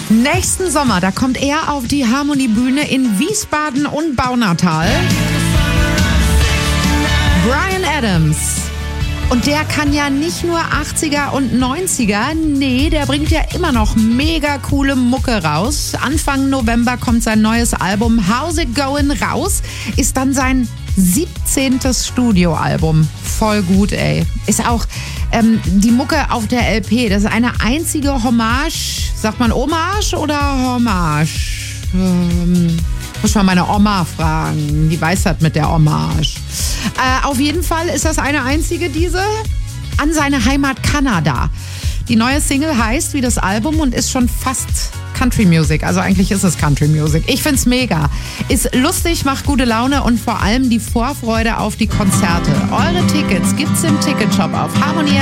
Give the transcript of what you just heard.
Nächsten Sommer, da kommt er auf die Harmoniebühne in Wiesbaden und Baunatal. Bryan Adams. Und der kann ja nicht nur 80er und 90er, nee, der bringt ja immer noch mega coole Mucke raus. Anfang November kommt sein neues Album How's It Going raus, ist dann sein 17. Studioalbum. Voll gut, ey. Ist auch die Mucke auf der LP, das ist eine einzige Hommage. Sagt man Hommage oder Hommage? Muss mal meine Oma fragen, die weiß das mit der Hommage. Auf jeden Fall ist das eine einzige, diese an seine Heimat Kanada. Die neue Single heißt wie das Album und ist schon fast Country Music. Also eigentlich ist es Country Music. Ich find's mega. Ist lustig, macht gute Laune und vor allem die Vorfreude auf die Konzerte. Eure Tickets gibt's im Ticketshop auf Harmonie